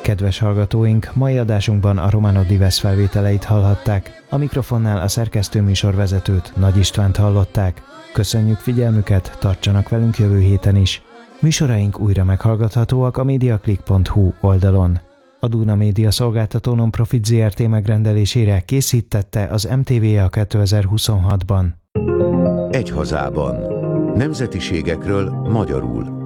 Kedves hallgatóink, mai adásunkban a Romano Dives felvételeit hallhatták. A mikrofonnál a szerkesztőműsorvezetőt, Nagy Istvánt hallották. Köszönjük figyelmüket, tartsanak velünk jövő héten is. Műsoraink újra meghallgathatóak a mediaclick.hu oldalon. A Duna Média szolgáltató non-profit ZRT megrendelésére készítette az MTV-a 2026-ban. Egy hazában. Nemzetiségekről magyarul.